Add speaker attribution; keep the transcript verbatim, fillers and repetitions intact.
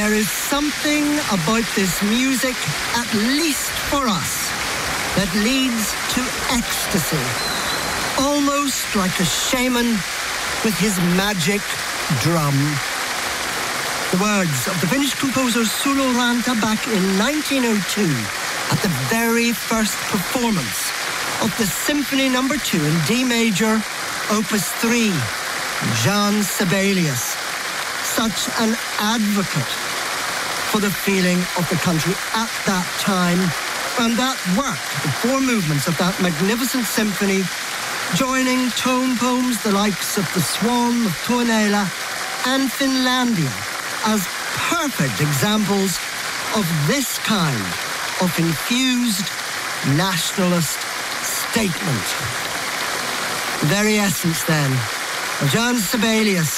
Speaker 1: There is something about this music, at least for us, that leads to ecstasy, almost like a shaman with his magic drum. The words of the Finnish composer Sulo Ranta back in nineteen oh two, at the very first performance of the Symphony Number Two in D major, Opus three, Jan Sibelius, such an advocate for the feeling of the country at that time. And that work, the four movements of that magnificent symphony, joining tone poems the likes of The Swan of Tuonela and Finlandia as perfect examples of this kind of infused nationalist statement. The very essence, then, of Jan Sibelius